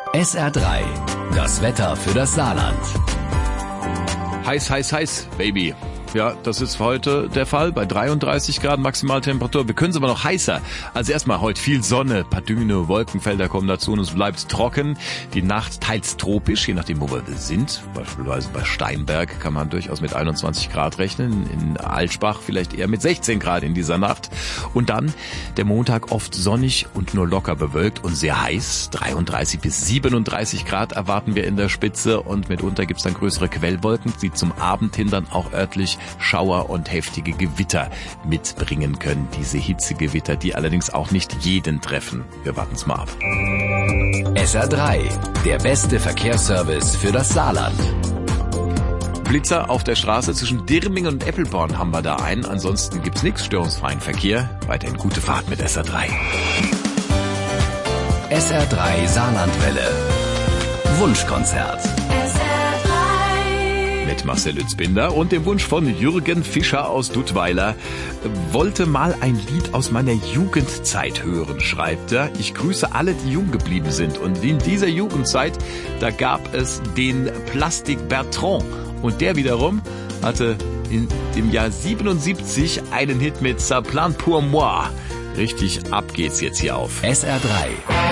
SR3, das Wetter für das Saarland. Heiß, heiß, heiß, Baby. Ja, das ist heute der Fall bei 33 Grad Maximaltemperatur. Wir können es aber noch heißer. Also erstmal heute viel Sonne, paar dünne Wolkenfelder kommen dazu und es bleibt trocken. Die Nacht teils tropisch, je nachdem wo wir sind. Beispielsweise bei Steinberg kann man durchaus mit 21 Grad rechnen. In Alschbach vielleicht eher mit 16 Grad in dieser Nacht. Und dann der Montag oft sonnig und nur locker bewölkt und sehr heiß. 33 bis 37 Grad erwarten wir in der Spitze und mitunter gibt's dann größere Quellwolken, die zum Abend hin dann auch örtlich Schauer und heftige Gewitter mitbringen können. Diese Hitzegewitter, die allerdings auch nicht jeden treffen. Wir warten's mal ab. SR3, der beste Verkehrsservice für das Saarland. Blitzer auf der Straße zwischen Dirmingen und Eppelborn haben wir da einen. Ansonsten gibt's nichts, störungsfreien Verkehr. Weiterhin gute Fahrt mit SR3. SR3 Saarlandwelle. Wunschkonzert. Mit Marcel Lützbinder und dem Wunsch von Jürgen Fischer aus Duttweiler. Wollte mal ein Lied aus meiner Jugendzeit hören, schreibt er. Ich grüße alle, die jung geblieben sind. Und in dieser Jugendzeit, da gab es den Plastic Bertrand. Und der wiederum hatte im Jahr 77 einen Hit mit Ça plane pour moi. Richtig, ab geht's jetzt hier auf SR3.